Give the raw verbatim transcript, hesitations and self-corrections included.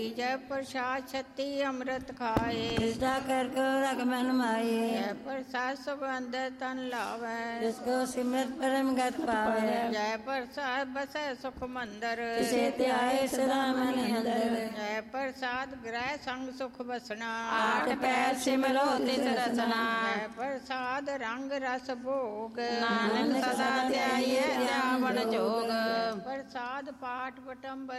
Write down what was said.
जय प्रसाद छत्ती अमृत खाए, जिसका कर को रख मन माए। जय प्रसाद सुगंध तन लावे, जिसको सिमरत परम गत पावे। जय प्रसाद बसै सुख मंदिर, जिसे त्याए सदा मन अंदर। जय प्रसाद ग्रह संग सुख बसना, आठ पैर सिमरो तिस रचना। जय प्रसाद रंग रस भोग, नानक सदा ध्याइए ध्यावण जोग। प्रसाद पाठ पटंबर